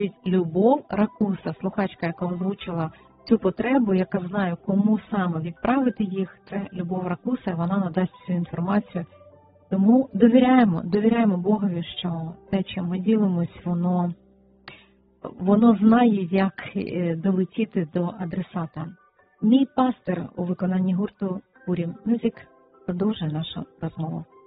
Любов Ракуса, слухачка, яка озвучила цю потребу, яка знає, кому саме відправити їх, це Любов Ракуса, вона надасть цю інформацію. Тому довіряємо Богові, що те, чим ми ділимось, воно знає, як долетіти до адресата. Мій пастир у виконанні гурту Urim Music продовжує нашу розмову.